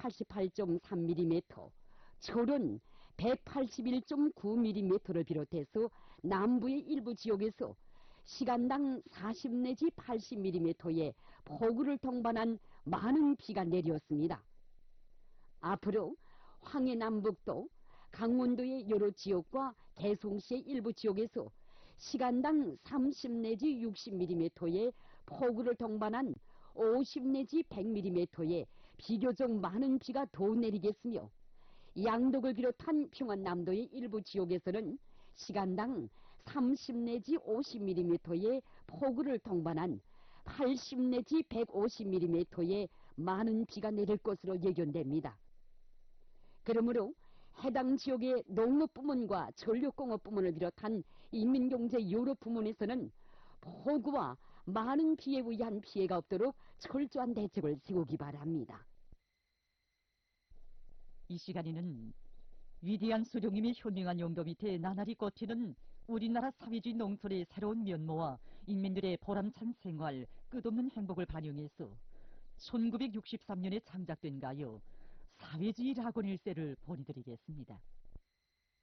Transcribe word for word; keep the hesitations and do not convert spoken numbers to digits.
백팔십팔 점 삼 밀리미터, 철원 백팔십일 점 구 밀리미터를 비롯해서 남부의 일부 지역에서 시간당 사십 내지 팔십 밀리미터의 폭우를 동반한 많은 비가 내렸습니다. 앞으로 황해남북도, 강원도의 여러 지역과 개송시의 일부 지역에서 시간당 삼십 내지 육십 밀리미터의 폭우를 동반한 오십 내지 백 밀리미터의 비교적 많은 비가 더 내리겠으며, 양덕을 비롯한 평안남도의 일부 지역에서는 시간당 삼십 내지 오십 밀리미터의 폭우를 동반한 팔십 내지 백오십 밀리미터의 많은 비가 내릴 것으로 예견됩니다. 그러므로 해당 지역의 농업부문과 전력공업부문을 비롯한 인민경제 여러 부문에서는 폭우와 많은 비에 의한 피해가 없도록 철저한 대책을 세우기 바랍니다. 이 시간에는 위대한 수령님의 현명한 용도 밑에 나날이 꽂히는 우리나라 사회주의 농촌의 새로운 면모와 인민들의 보람찬 생활, 끝없는 행복을 반영해서 천구백육십삼 년에 창작된 가요 사회주의 낙원 일세를 보내드리겠습니다.